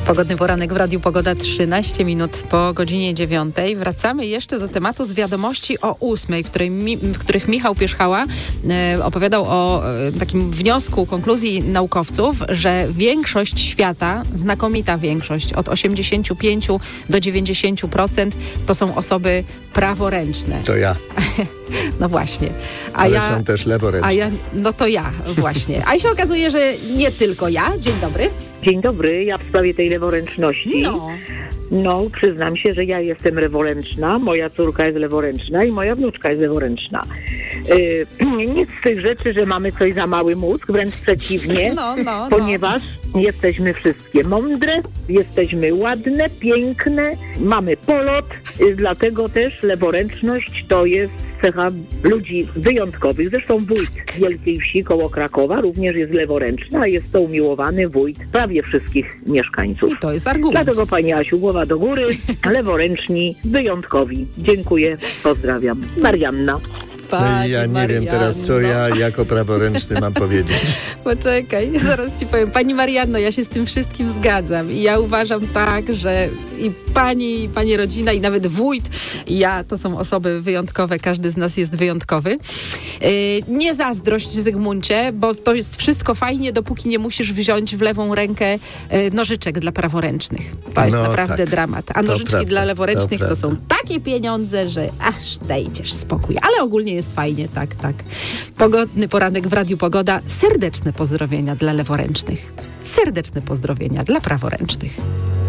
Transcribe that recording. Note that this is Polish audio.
Pogodny poranek w Radiu Pogoda, 13 minut po godzinie 9. Wracamy jeszcze do tematu z wiadomości o 8, w których Michał Pierzchała opowiadał o takim wniosku, konkluzji naukowców, że większość świata, znakomita większość, od 85 do 90% to są osoby praworęczne. To ja. No właśnie. Ale są też leworęczne. No to ja właśnie. A się okazuje, że nie tylko ja. Dzień dobry. Dzień dobry, ja w sprawie tej leworęczności. No, przyznam się, że ja jestem leworęczna, moja córka jest leworęczna i moja wnuczka jest leworęczna. Nic z tych rzeczy, że mamy coś za mały mózg, wręcz przeciwnie, ponieważ jesteśmy wszystkie mądre, jesteśmy ładne, piękne, mamy polot, dlatego też leworęczność to jest cecha ludzi wyjątkowych. Zresztą wójt Wielkiej Wsi koło Krakowa również jest leworęczny, a jest to umiłowany wójt prawie wszystkich mieszkańców. I to jest argument. Dlatego, pani Asiu, głowa do góry, leworęczni, wyjątkowi. Dziękuję, pozdrawiam. Marianna. No i ja nie wiem teraz, co ja jako praworęczny mam powiedzieć. Poczekaj, zaraz ci powiem. Pani Marianno, ja się z tym wszystkim zgadzam i ja uważam tak, że i pani rodzina, i nawet wójt, i ja to są osoby wyjątkowe, każdy z nas jest wyjątkowy. Nie zazdrość, Zygmuncie, bo to jest wszystko fajnie, dopóki nie musisz wziąć w lewą rękę nożyczek dla praworęcznych. To jest naprawdę dramat. A nożyczki dla leworęcznych to są takie pieniądze, że aż dajcież spokój. Ale ogólnie jest fajnie, tak. Pogodny poranek w Radiu Pogoda. Serdeczne pozdrowienia dla leworęcznych. Serdeczne pozdrowienia dla praworęcznych.